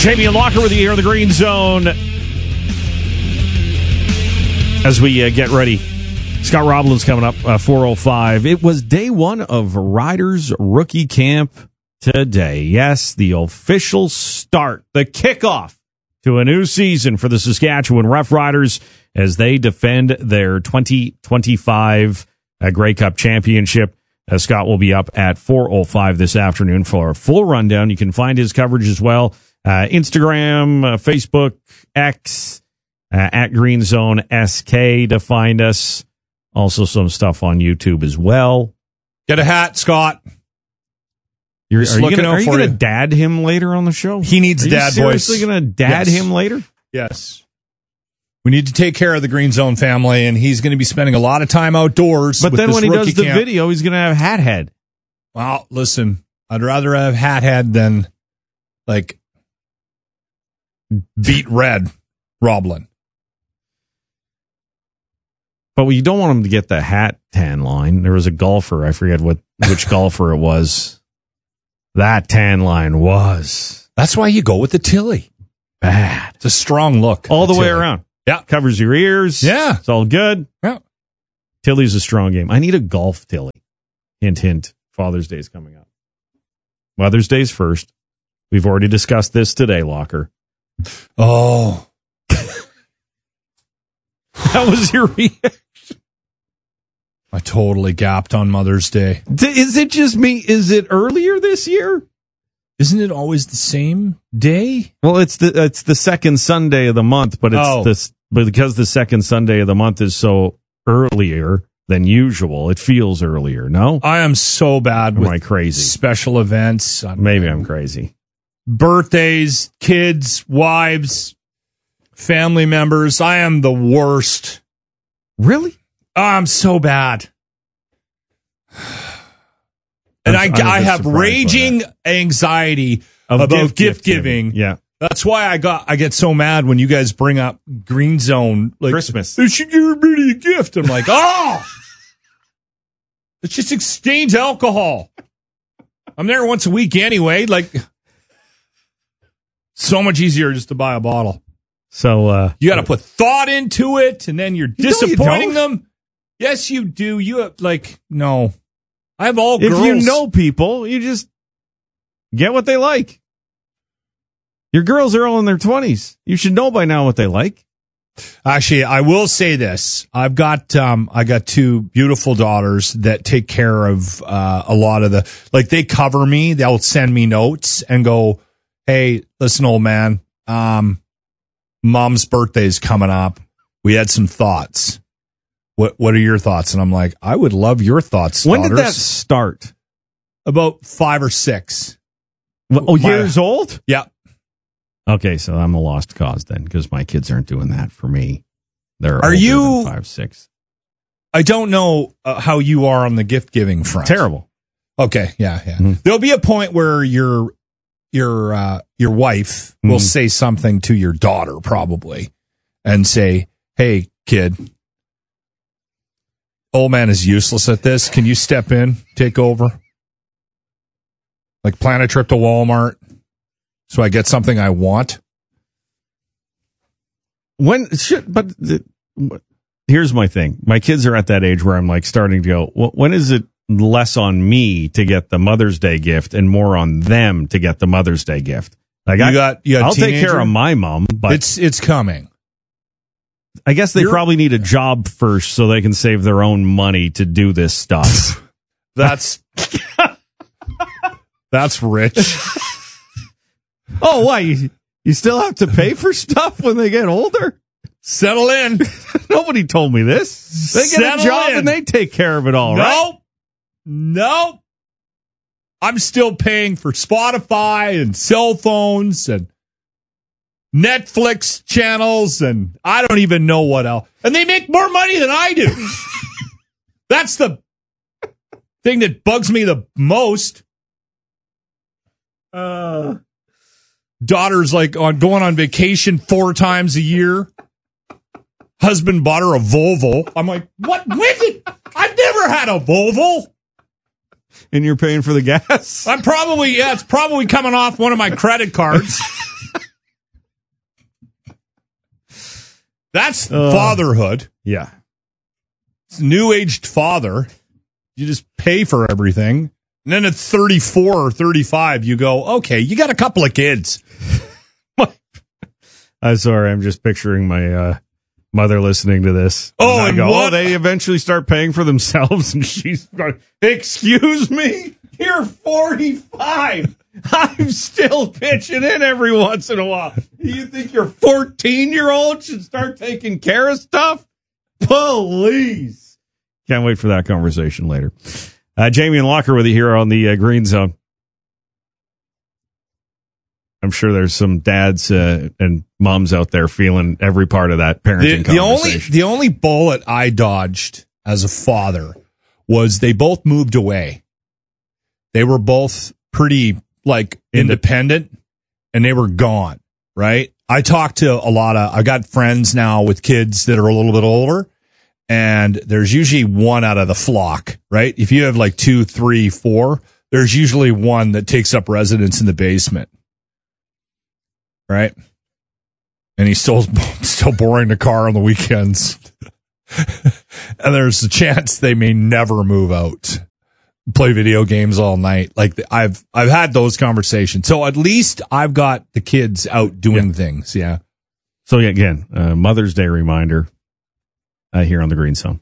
Jamie and Locker with you here in the Green Zone. As we get ready, Scott Roblin's coming up, 4:05. It was day one of Riders Rookie Camp today. Yes, the official start, the kickoff to a new season for the Saskatchewan Roughriders as they defend their 2025 Grey Cup championship. Scott will be up at 4:05 this afternoon for a full rundown. You can find his coverage as well. Instagram, Facebook, X, at Green Zone SK to find us. Also some stuff on YouTube as well. Get a hat, Scott. Are you going to dad him later on the show? He needs dad voice. Are you seriously going to dad him later? Yes. We need to take care of the Green Zone family, and he's going to be spending a lot of time outdoors. But then when he does the video, he's going to have hat head. Well, listen, I'd rather have hat head than, like, beat red Roblin. But you don't want him to get the hat tan line. There was a golfer, I forget which golfer it was. That tan line was. That's why you go with the Tilly. Bad. It's a strong look. All the way around. Yeah. Covers your ears. Yeah. It's all good. Yeah. Tilly's a strong game. I need a golf Tilly. Hint, hint. Father's Day's coming up. Mother's Day's first. We've already discussed this today, Locker. Oh. That was your reaction. I totally gapped on Mother's Day. Is it just me? Is it earlier this year? Isn't it always the same day? Well, it's the second Sunday of the month, but because the second Sunday of the month is so earlier than usual, it feels earlier. No, I am so bad with crazy special events. Maybe I'm crazy. Birthdays, kids, wives, family members. I am the worst. Really? Oh, I'm so bad. And I have raging anxiety about gift giving. Yeah. That's why I get so mad when you guys bring up Green Zone, like Christmas. They should give everybody a gift. I'm like, oh, let's just exchange alcohol. I'm there once a week anyway. Like, so much easier just to buy a bottle. So you got to put thought into it, and then you're disappointing them. Yes, you do. You have, no. I have all girls. If you know people, you just get what they like. Your girls are all in their 20s. You should know by now what they like. Actually, I will say this. I got two beautiful daughters that take care of a lot of they cover me. They'll send me notes and go, "Hey, listen, old man, Mom's birthday's coming up. We had some thoughts. What are your thoughts?" And I'm like, I would love your thoughts. When did that start? About 5 or 6. Years old? Yeah. Okay, so I'm a lost cause then, because my kids aren't doing that for me. They're older than 5, 6. I don't know how you are on the gift giving front. Terrible. Okay, yeah. Mm-hmm. There'll be a point where your wife will say something to your daughter probably, and say, "Hey, kid, old man is useless at this. Can you step in, take over? Like, plan a trip to Walmart so I get something I want." Here's my thing. My kids are at that age where I'm like starting to go, when is it less on me to get the Mother's Day gift and more on them to get the Mother's Day gift? Like, I'll take care of my mom, but it's coming. I guess they probably need a job first so they can save their own money to do this stuff. That's rich. Oh, why? You still have to pay for stuff when they get older? Settle in. Nobody told me this. They get a job and they take care of it all, right? Nope. I'm still paying for Spotify and cell phones and Netflix channels, and I don't even know what else. And they make more money than I do. That's the thing that bugs me the most. Daughter's going on vacation 4 times a year. Husband bought her a Volvo. I'm like, what? I've never had a Volvo. And you're paying for the gas? It's probably coming off one of my credit cards. That's fatherhood. Yeah. It's new-aged father. You just pay for everything. And then at 34 or 35, you go, okay, you got a couple of kids. I'm sorry. I'm just picturing my mother listening to this. Oh, and what? They eventually start paying for themselves. And she's going, excuse me? You're 45. I'm still pitching in every once in a while. You think your 14-year-old should start taking care of stuff? Please. Can't wait for that conversation later. Jamie and Locker with you here on the Green Zone. I'm sure there's some dads and moms out there feeling every part of that parenting conversation. The only bullet I dodged as a father was they both moved away. They were both pretty independent, and they were gone, right? I talked to I got friends now with kids that are a little bit older, and there's usually one out of the flock, right? If you have 2, 3, 4, there's usually one that takes up residence in the basement, right? And he's still borrowing the car on the weekends. And there's a chance they may never move out. Play video games all night. I've had those conversations. So at least I've got the kids out doing things. Yeah. So again, Mother's Day reminder here on the Green Zone.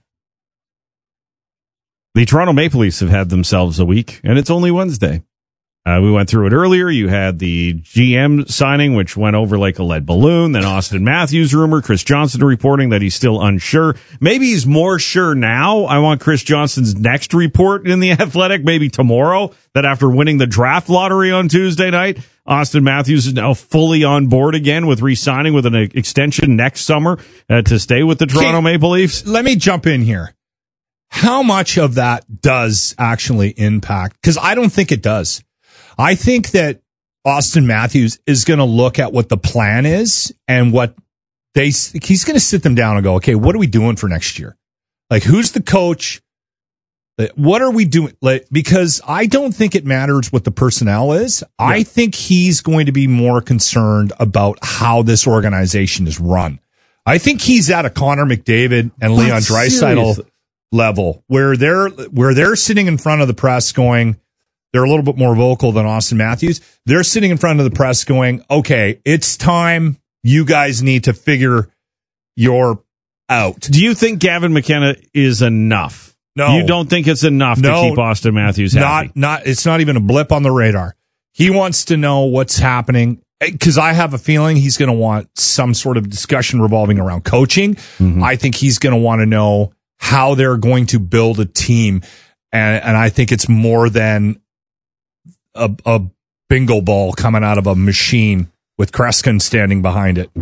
The Toronto Maple Leafs have had themselves a week, and it's only Wednesday. We went through it earlier. You had the GM signing, which went over like a lead balloon. Then Auston Matthews rumor. Chris Johnston reporting that he's still unsure. Maybe he's more sure now. I want Chris Johnston's next report in The Athletic, maybe tomorrow, that after winning the draft lottery on Tuesday night, Auston Matthews is now fully on board again with re-signing with an extension next summer to stay with the Toronto Maple Leafs. Let me jump in here. How much of that does actually impact? Because I don't think it does. I think that Auston Matthews is going to look at what the plan is and he's going to sit them down and go, okay, what are we doing for next year? Who's the coach? What are we doing? Because I don't think it matters what the personnel is. Yeah. I think he's going to be more concerned about how this organization is run. I think he's at a Connor McDavid and Leon Draisaitl level where they're sitting in front of the press going, they're a little bit more vocal than Auston Matthews. They're sitting in front of the press going, okay, it's time. You guys need to figure your out. Do you think Gavin McKenna is enough? No. You don't think it's enough to keep Auston Matthews happy? It's not even a blip on the radar. He wants to know what's happening because I have a feeling he's going to want some sort of discussion revolving around coaching. Mm-hmm. I think he's going to want to know how they're going to build a team. And I think it's more than a bingo ball coming out of a machine with Kreskin standing behind it.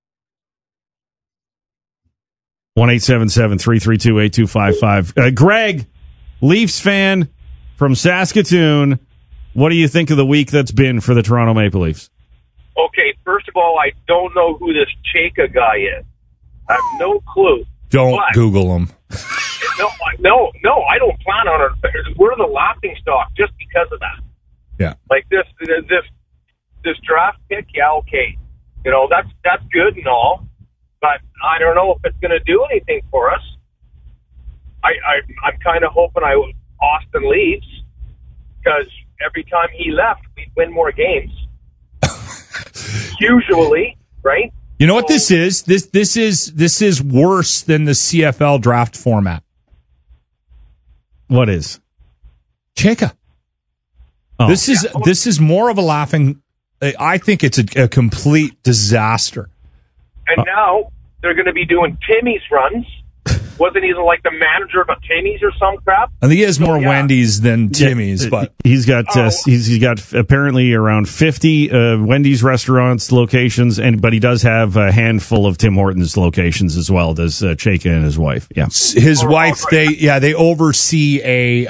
1-877-332-8255. Greg, Leafs fan from Saskatoon. What do you think of the week that's been for the Toronto Maple Leafs? Okay, first of all, I don't know who this Chayka guy is. I have no clue. Don't Google him. No, I don't plan on it. We're the laughing stock just because of that. Yeah. This draft pick, yeah, okay. That's good and all, but I don't know if it's going to do anything for us. I'm kind of hoping Austin leaves because every time he left, we'd win more games. Usually, right? You know what this is? This is worse than the CFL draft format. What is? Chayka. Oh. This is more of a laughing. I think it's a complete disaster. And now they're going to be doing Timmy's runs. Wasn't he the manager of a Timmy's or some crap? I think he has more Wendy's than Timmy's, but he's got he's got apparently around 50 Wendy's restaurants locations, but he does have a handful of Tim Hortons locations as well. Does Chayka and his wife? Yeah, his wife. Right. They oversee a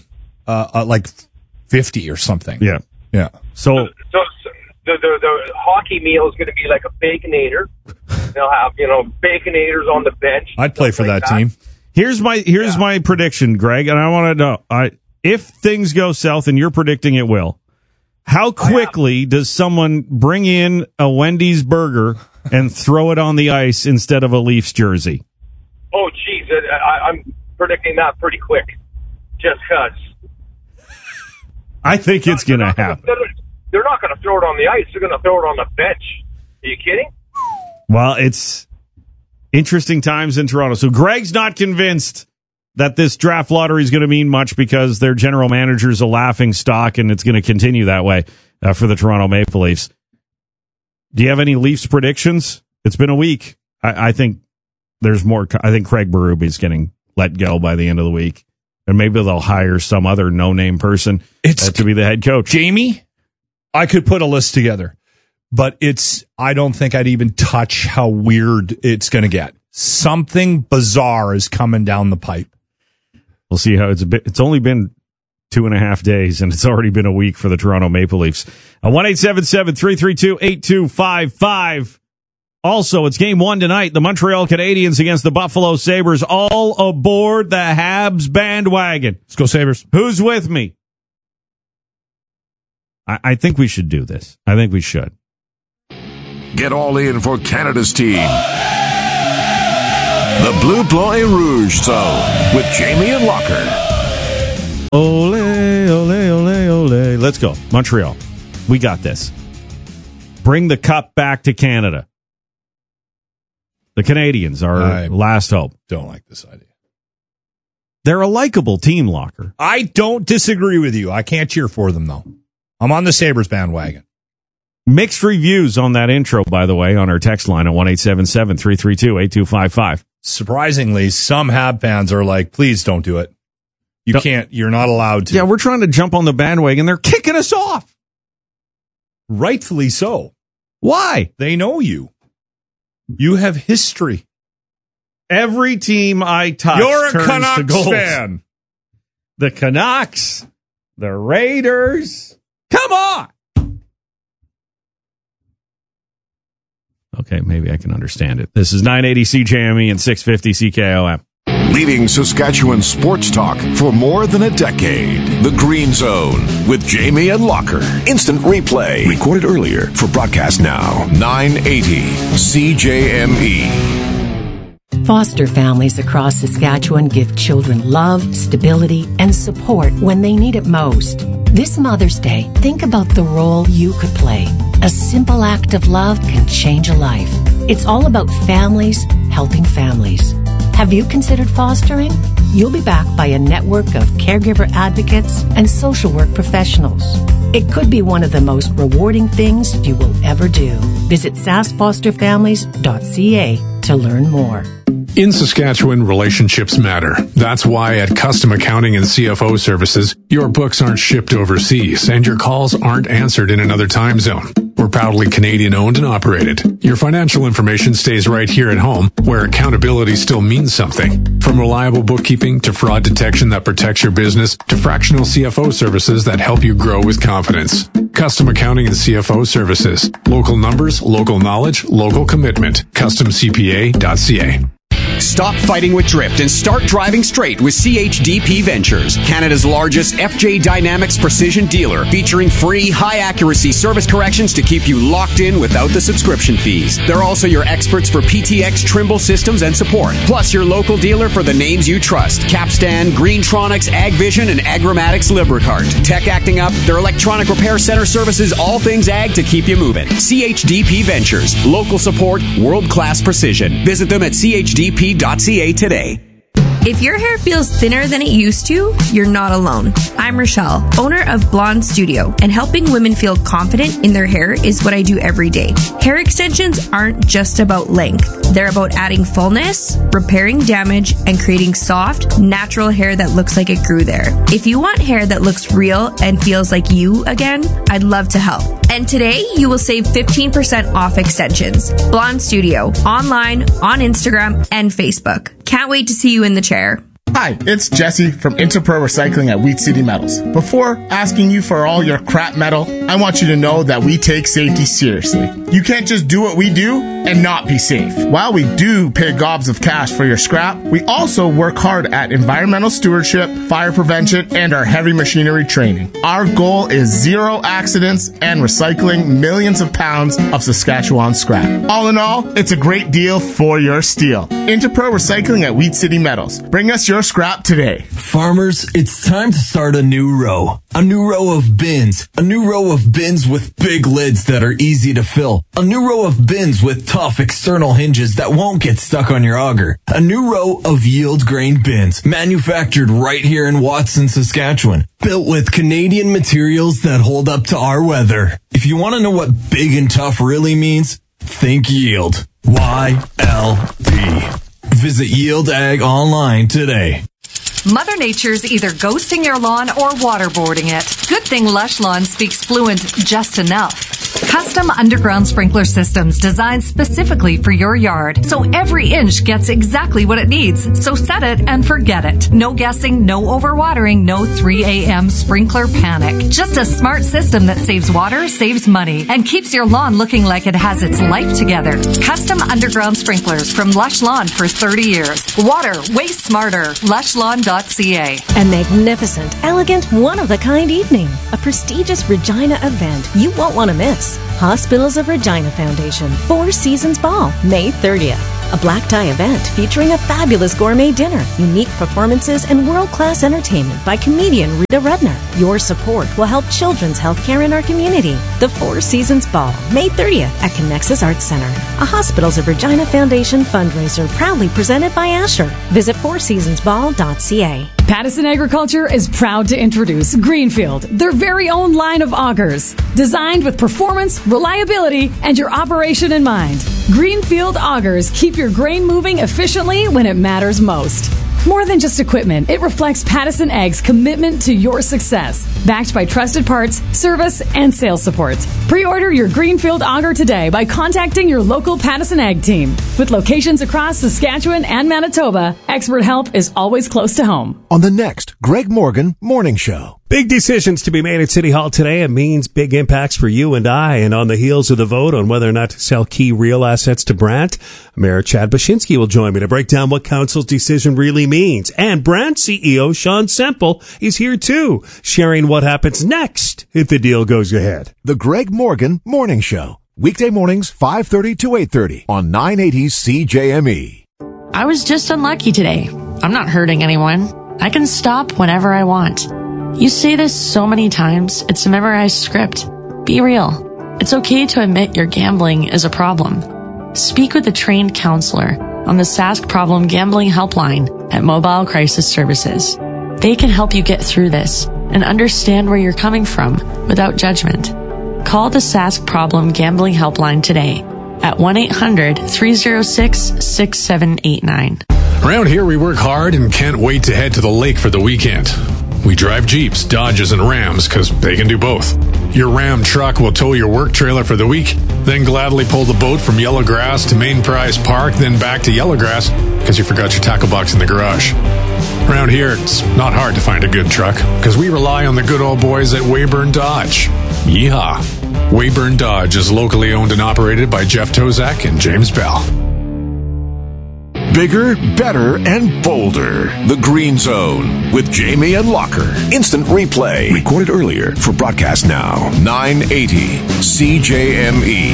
50 or something. Yeah. So the hockey meal is going to be like a Baconator. They'll have Baconators on the bench. I'd play for that team. Here's my prediction, Greg, and I want to know if things go south, and you're predicting it will. How quickly does someone bring in a Wendy's burger and throw it on the ice instead of a Leafs jersey? Oh, geez. I'm predicting that pretty quick. Just because. I think it's going to happen. They're not going to throw it on the ice. They're going to throw it on the bench. Are you kidding? Well, it's interesting times in Toronto. So Greg's not convinced that this draft lottery is going to mean much because their general manager is a laughing stock, and it's going to continue that way for the Toronto Maple Leafs. Do you have any Leafs predictions? It's been a week. I think there's more. I think Craig Berube's getting let go by the end of the week, and maybe they'll hire some other no-name person to be the head coach. Jamie, I could put a list together, but I don't think I'd even touch how weird it's going to get. Something bizarre is coming down the pipe. We'll see how it's only been 2.5 days, and it's already been a week for the Toronto Maple Leafs. 1-877-332-8255. Also, it's game 1 tonight. The Montreal Canadiens against the Buffalo Sabres. All aboard the Habs bandwagon. Let's go Sabres. Who's with me? I think we should do this. I think we should. Get all in for Canada's team. The Bleu Blanc et Rouge Zone with Jamie and Locker. Ole, ole, ole, ole. Let's go. Montreal. We got this. Bring the cup back to Canada. The Canadiens are our last hope. Don't like this idea. They're a likable team, Locker. I don't disagree with you. I can't cheer for them, though. I'm on the Sabres bandwagon. Mixed reviews on that intro, by the way, on our text line at 1-877-332-8255. Surprisingly, some Hab fans are like, please don't do it. You're not allowed to. Yeah, we're trying to jump on the bandwagon. They're kicking us off. Rightfully so. Why? They know you. You have history. Every team I touch You're a turns Canucks to gold. fan. The Canucks, the Raiders. Come on. Okay, maybe I can understand it. This is 980 CJME and 650 CKOM. Leading Saskatchewan sports talk for more than a decade. The Green Zone with Jamie and Locker. Instant replay. Recorded earlier for broadcast now. 980 CJME. Foster families across Saskatchewan give children love, stability, and support when they need it most. This Mother's Day, think about the role you could play. A simple act of love can change a life. It's all about families helping families. Have you considered fostering? You'll be backed by a network of caregiver advocates and social work professionals. It could be one of the most rewarding things you will ever do. Visit saskfosterfamilies.ca to learn more. In Saskatchewan, relationships matter. That's why at Custom Accounting and CFO Services, your books aren't shipped overseas and your calls aren't answered in another time zone. We're proudly Canadian owned and operated. Your financial information stays right here at home, where accountability still means something. From reliable bookkeeping to fraud detection that protects your business to fractional CFO services that help you grow with confidence. Custom Accounting and CFO Services. Local numbers, local knowledge, local commitment. CustomCPA.ca. Stop fighting with drift and start driving straight with CHDP Ventures, Canada's largest FJ Dynamics precision dealer, featuring free, high-accuracy service corrections to keep you locked in without the subscription fees. They're also your experts for PTX Trimble systems and support, plus your local dealer for the names you trust: Capstan, Greentronics, AgVision, and Agramatics Libricart. Tech acting up, their electronic repair center services all things ag to keep you moving. CHDP Ventures, local support, world-class precision. Visit them at CHDP.ca today. If your hair feels thinner than it used to, you're not alone. I'm Rochelle, owner of Blonde Studio, and helping women feel confident in their hair is what I do every day. Hair extensions aren't just about length. They're about adding fullness, repairing damage, and creating soft, natural hair that looks like it grew there. If you want hair that looks real and feels like you again, I'd love to help. And today, you will save 15% off extensions. Blonde Studio, online, on Instagram, and Facebook. Can't wait to see you in the chair. Hi, it's Jesse from Interpro Recycling at Wheat City Metals. Before asking you for all your crap metal, I want you to know that we take safety seriously. You can't just do what we do and not be safe. While we do pay gobs of cash for your scrap, we also work hard at environmental stewardship, fire prevention, and our heavy machinery training. Our goal is zero accidents and recycling millions of pounds of Saskatchewan scrap. All in all, it's a great deal for your steel. Interpro Recycling at Wheat City Metals. Bring us your scrap today. Farmers, it's time to start a new row. A new row of bins. A new row of bins with big lids that are easy to fill. A new row of bins with tough external hinges that won't get stuck on your auger. A new row of yield grain bins, manufactured right here in Watson, Saskatchewan. Built with Canadian materials that hold up to our weather. If you want to know what big and tough really means, think yield. YLD. Visit Yield Ag online today. Mother Nature's either ghosting your lawn or waterboarding it. Good thing Lush Lawn speaks fluent just enough. Custom underground sprinkler systems designed specifically for your yard, so every inch gets exactly what it needs. So set it and forget it. No guessing, no overwatering, no 3 a.m. sprinkler panic. Just a smart system that saves water, saves money, and keeps your lawn looking like it has its life together. Custom underground sprinklers from Lush Lawn for 30 years. Water, way smarter. LushLawn.ca. A magnificent, elegant, one-of-a-kind evening. A prestigious Regina event you won't want to miss. Hospitals of Regina Foundation, Four Seasons Ball, May 30th. A black tie event featuring a fabulous gourmet dinner, unique performances, and world-class entertainment by comedian Rita Rudner. Your support will help children's health care in our community. The Four Seasons Ball, May 30th at Connexus Arts Center. A Hospitals of Regina Foundation fundraiser proudly presented by Asher. Visit fourseasonsball.ca. Pattison Agriculture is proud to introduce Greenfield, their very own line of augers, designed with performance, reliability, and your operation in mind. Greenfield augers keep your grain moving efficiently when it matters most. More than just equipment, it reflects Pattison Ag's commitment to your success, backed by trusted parts, service, and sales support. Pre-order your Greenfield auger today by contacting your local Pattison Ag team. With locations across Saskatchewan and Manitoba, expert help is always close to home. On the next Greg Morgan Morning Show. Big decisions to be made at City Hall today. It means big impacts for you and I. And on the heels of the vote on whether or not to sell key real assets to Brandt, Mayor Chad Bashinsky will join me to break down what council's decision really means. And Brandt CEO Sean Semple is here too, sharing what happens next if the deal goes ahead. The Greg Morgan Morning Show. Weekday mornings, 5:30 to 8:30 on 980 CJME. I was just unlucky today. I'm not hurting anyone. I can stop whenever I want. You say this so many times, it's a memorized script. Be real. It's okay to admit your gambling is a problem. Speak with a trained counselor on the Sask Problem Gambling Helpline at Mobile Crisis Services. They can help you get through this and understand where you're coming from without judgment. Call the Sask Problem Gambling Helpline today at 1-800-306-6789. Around here, we work hard and can't wait to head to the lake for the weekend. We drive Jeeps, Dodges, and Rams because they can do both. Your Ram truck will tow your work trailer for the week, then gladly pull the boat from Yellowgrass to Main Prize Park, then back to Yellowgrass because you forgot your tackle box in the garage. Around here, it's not hard to find a good truck because we rely on the good old boys at Weyburn Dodge. Yeehaw! Weyburn Dodge is locally owned and operated by Jeff Tozak and James Bell. Bigger, better, and bolder. The Green Zone with Jamie and Locker. Instant replay. Recorded earlier for broadcast now. 980 CJME.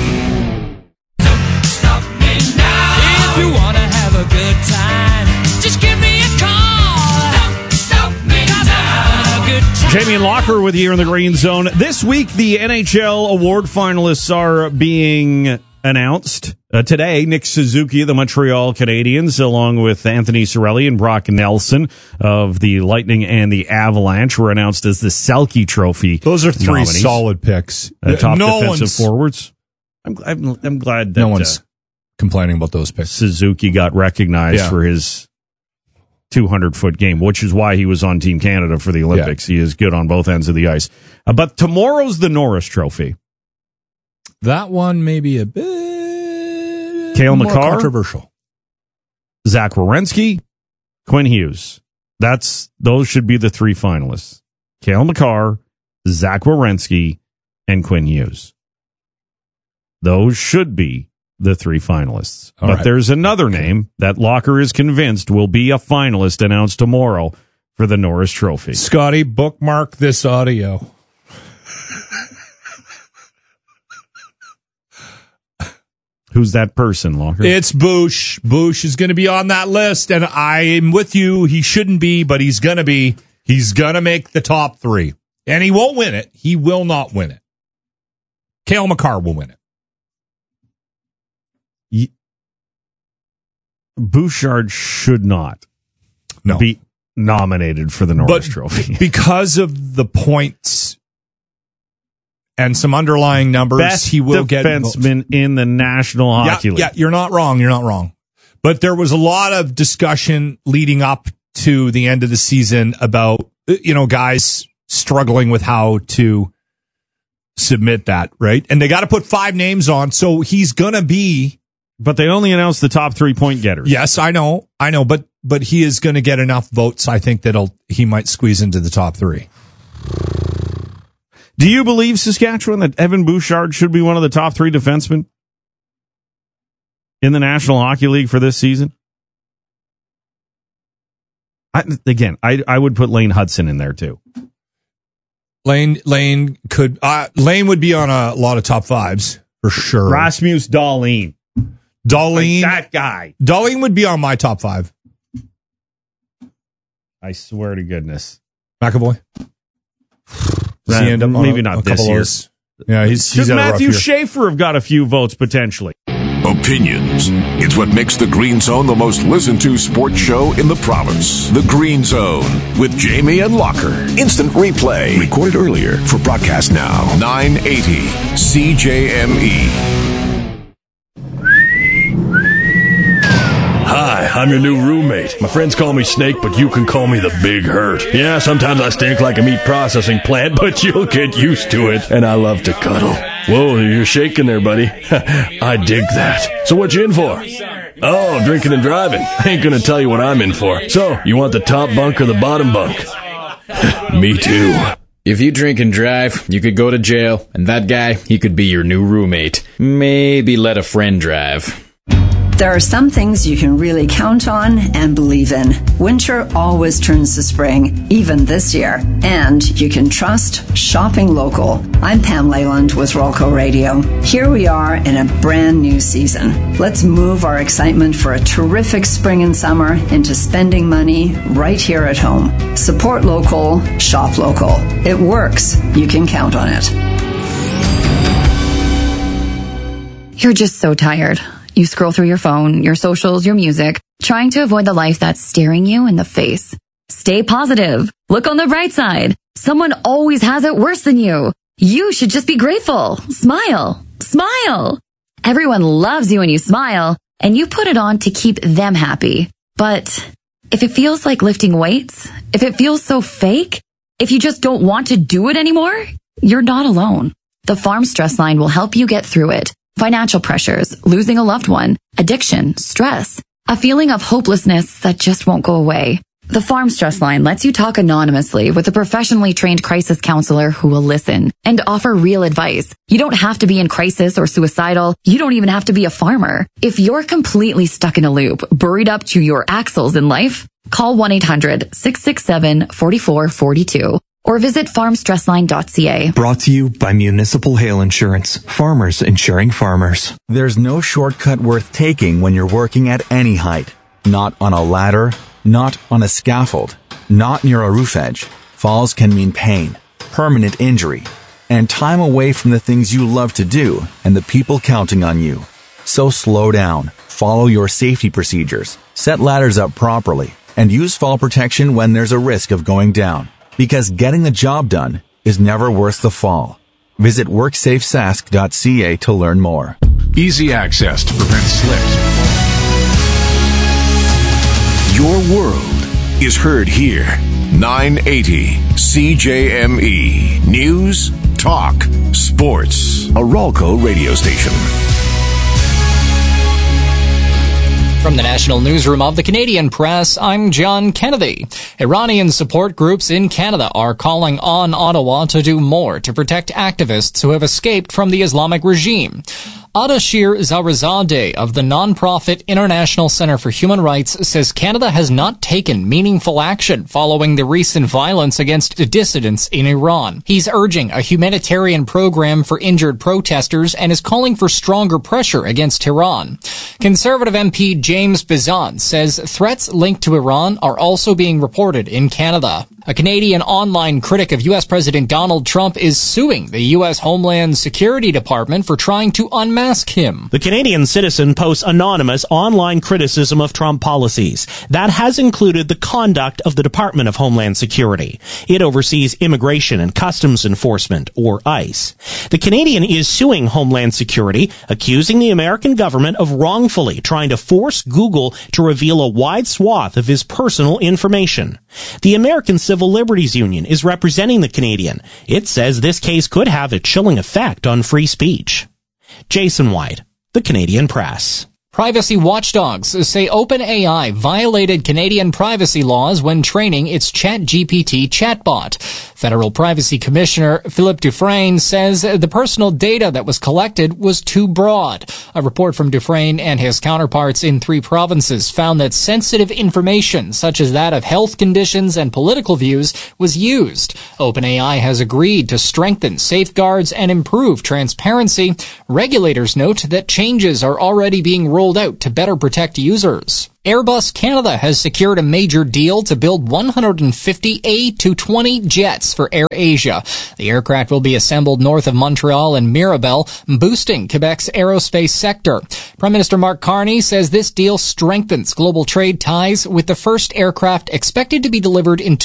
Stop me now. If you want to have a good time, just give me a call. Stop me now. A good time. Jamie and Locker with you here in the Green Zone. This week, the NHL award finalists are being announced. Today, Nick Suzuki of the Montreal Canadiens, along with Anthony Cirelli and Brock Nelson of the Lightning and the Avalanche, were announced as the Selke Trophy. Those are three nominees. solid picks. Top defensive forwards. I'm glad that no one's complaining about those picks. Suzuki got recognized for his 200-foot game, which is why he was on Team Canada for the Olympics. Yeah. He is good on both ends of the ice. But tomorrow's the Norris Trophy. That one may be a bit Cale more Makar, controversial. Zach Werenski, Quinn Hughes. Those should be the three finalists. Cale Makar, Zach Werenski, and Quinn Hughes. Those should be the three finalists. All but right. there's another name that Locker is convinced will be a finalist announced tomorrow for the Norris Trophy. Scotty, bookmark this audio. Who's that person, Locker? It's Bush. Bush is going to be on that list, and I'm with you. He shouldn't be, but he's going to be. He's going to make the top three. And he won't win it. He will not win it. Cale Makar will win it. Bouchard should not be nominated for the Norris Trophy. Because of the points and some underlying numbers, Best he will get defenseman in the National Hockey League. Yeah, you're not wrong. You're not wrong. But there was a lot of discussion leading up to the end of the season about, guys struggling with how to submit that, right? And they got to put 5 names on, so he's going to be. But they only announced the top 3-point getters. Yes, I know, but he is going to get enough votes, I think, that he might squeeze into the top 3. Do you believe, Saskatchewan, that Evan Bouchard should be one of the top 3 defensemen in the National Hockey League for this season? I would put Lane Hudson in there too. Lane would be on a lot of top 5s for sure. Rasmus Dahlin. That guy. Dahlin would be on my top 5. I swear to goodness. McAvoy. Maybe not this year. Yeah, he's Should had a rough Matthew year. Schaefer have got a few votes potentially? Opinions. It's what makes the Green Zone the most listened to sports show in the province. The Green Zone with Jamie and Locker. Instant replay. Recorded earlier for broadcast now. 980 CJME. Hi, I'm your new roommate. My friends call me Snake, but you can call me the Big Hurt. Yeah, sometimes I stink like a meat processing plant, but you'll get used to it. And I love to cuddle. Whoa, you're shaking there, buddy. I dig that. So what you in for? Oh, drinking and driving. I ain't gonna tell you what I'm in for. So, you want the top bunk or the bottom bunk? Me too. If you drink and drive, you could go to jail, and that guy, he could be your new roommate. Maybe let a friend drive. There are some things you can really count on and believe in. Winter always turns to spring, even this year. And you can trust shopping local. I'm Pam Leyland with Rolco Radio. Here we are in a brand new season. Let's move our excitement for a terrific spring and summer into spending money right here at home. Support local, shop local. It works. You can count on it. You're just so tired. You scroll through your phone, your socials, your music, trying to avoid the life that's staring you in the face. Stay positive. Look on the bright side. Someone always has it worse than you. You should just be grateful. Smile. Smile. Everyone loves you when you smile, and you put it on to keep them happy. But if it feels like lifting weights, if it feels so fake, if you just don't want to do it anymore, you're not alone. The Farm Stress Line will help you get through it. Financial pressures, losing a loved one, addiction, stress, a feeling of hopelessness that just won't go away. The Farm Stress Line lets you talk anonymously with a professionally trained crisis counselor who will listen and offer real advice. You don't have to be in crisis or suicidal. You don't even have to be a farmer. If you're completely stuck in a loop, buried up to your axles in life, call 1-800-667-4442. Or visit farmstressline.ca. Brought to you by Municipal Hail Insurance. Farmers insuring farmers. There's no shortcut worth taking when you're working at any height. Not on a ladder, not on a scaffold, not near a roof edge. Falls can mean pain, permanent injury, and time away from the things you love to do and the people counting on you. So slow down, follow your safety procedures, set ladders up properly, and use fall protection when there's a risk of going down. Because getting the job done is never worth the fall. Visit WorksafeSask.ca to learn more. Easy access to prevent slips. Your world is heard here. 980 CJME. News, talk, sports. A Rolco radio station. From the National Newsroom of the Canadian Press, I'm John Kennedy. Iranian support groups in Canada are calling on Ottawa to do more to protect activists who have escaped from the Islamic regime. Adashir Zarazadeh of the nonprofit International Center for Human Rights says Canada has not taken meaningful action following the recent violence against dissidents in Iran. He's urging a humanitarian program for injured protesters and is calling for stronger pressure against Tehran. Conservative MP James Bizan says threats linked to Iran are also being reported in Canada. A Canadian online critic of U.S. President Donald Trump is suing the U.S. Homeland Security Department for trying to unmask him. The Canadian Citizen posts anonymous online criticism of Trump policies. That has included the conduct of the Department of Homeland Security. It oversees Immigration and Customs Enforcement, or ICE. The Canadian is suing Homeland Security, accusing the American government of wrongfully trying to force Google to reveal a wide swath of his personal information. The American Civil Liberties Union is representing the Canadian. It says this case could have a chilling effect on free speech. Jason White, The Canadian Press. Privacy watchdogs say OpenAI violated Canadian privacy laws when training its ChatGPT chatbot. Federal Privacy Commissioner Philippe Dufresne says the personal data that was collected was too broad. A report from Dufresne and his counterparts in 3 provinces found that sensitive information, such as that of health conditions and political views, was used. OpenAI has agreed to strengthen safeguards and improve transparency. Regulators note that changes are already being rolled out to better protect users. Airbus Canada has secured a major deal to build 150 A220 jets for AirAsia. The aircraft will be assembled north of Montreal and Mirabel, boosting Quebec's aerospace sector. Prime Minister Mark Carney says this deal strengthens global trade ties, with the first aircraft expected to be delivered in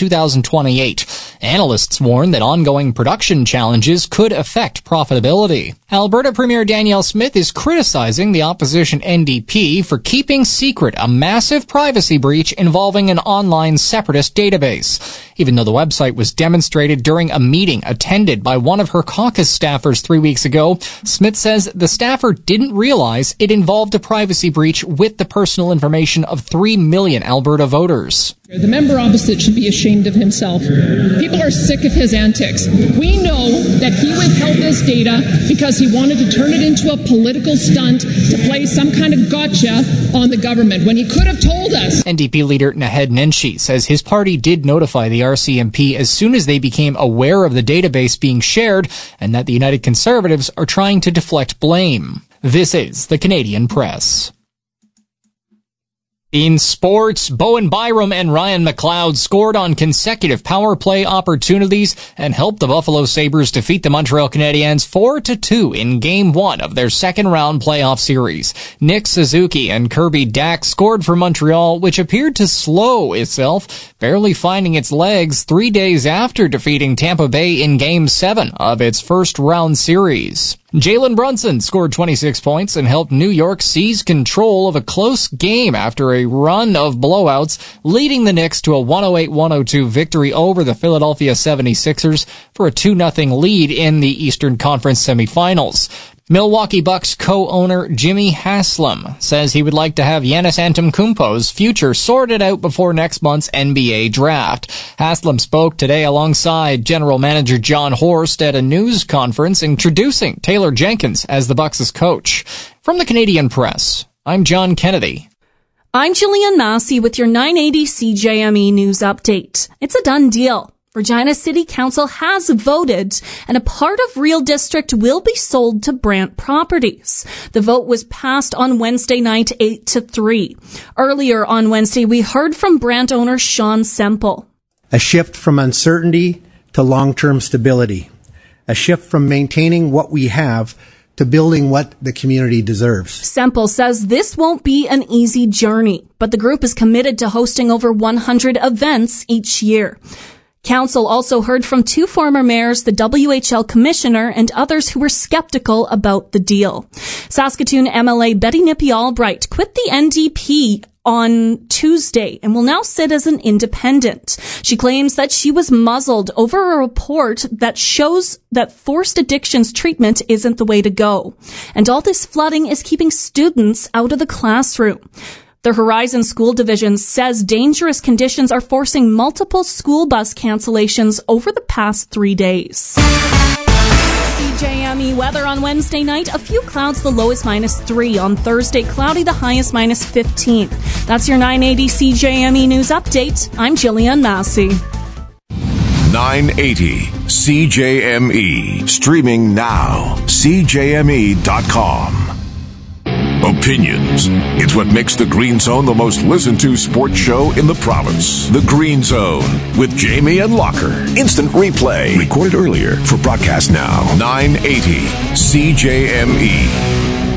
2028. Analysts warn that ongoing production challenges could affect profitability. Alberta Premier Danielle Smith is criticizing the opposition NDP for keeping secret a massive privacy breach involving an online separatist database. Even though the website was demonstrated during a meeting attended by one of her caucus staffers 3 weeks ago, Smith says the staffer didn't realize it involved a privacy breach with the personal information of 3 million Alberta voters. The member opposite should be ashamed of himself. People are sick of his antics. We know that he withheld this data because he wanted to turn it into a political stunt to play some kind of gotcha on the government when he could have told us. NDP leader Naheed Nenshi says his party did notify the RCMP as soon as they became aware of the database being shared, and that the United Conservatives are trying to deflect blame. This is the Canadian Press. In sports, Bowen Byram and Ryan McLeod scored on consecutive power play opportunities and helped the Buffalo Sabres defeat the Montreal Canadiens 4-2 in Game 1 of their second-round playoff series. Nick Suzuki and Kirby Dack scored for Montreal, which appeared to slow itself, barely finding its legs 3 days after defeating Tampa Bay in Game 7 of its first-round series. Jalen Brunson scored 26 points and helped New York seize control of a close game after a run of blowouts, leading the Knicks to a 108-102 victory over the Philadelphia 76ers for a 2-0 lead in the Eastern Conference semifinals. Milwaukee Bucks co-owner Jimmy Haslam says he would like to have Giannis Antetokounmpo's future sorted out before next month's NBA draft. Haslam spoke today alongside general manager John Horst at a news conference introducing Taylor Jenkins as the Bucks' coach. From the Canadian Press, I'm John Kennedy. I'm Jillian Massey with your 980 CJME news update. It's a done deal. Regina City Council has voted, and a part of Real District will be sold to Brant Properties. The vote was passed on Wednesday night 8-3. Earlier on Wednesday, we heard from Brant owner Sean Semple. A shift from uncertainty to long-term stability. A shift from maintaining what we have to building what the community deserves. Semple says this won't be an easy journey, but the group is committed to hosting over 100 events each year. Council also heard from 2 former mayors, the WHL commissioner, and others who were skeptical about the deal. Saskatoon MLA Betty Nippy Albright quit the NDP on Tuesday and will now sit as an independent. She claims that she was muzzled over a report that shows that forced addictions treatment isn't the way to go. And all this flooding is keeping students out of the classroom. The Horizon School Division says dangerous conditions are forcing multiple school bus cancellations over the past 3 days. CJME weather on Wednesday night. A few clouds, the lowest -3. On Thursday, cloudy, the highest -15. That's your 980 CJME news update. I'm Jillian Massey. 980 CJME. Streaming now. CJME.com. Opinions. It's what makes the Green Zone the most listened to sports show in the province. The Green Zone with Jamie and Locker. Instant replay. Recorded earlier for broadcast now. 980 CJME.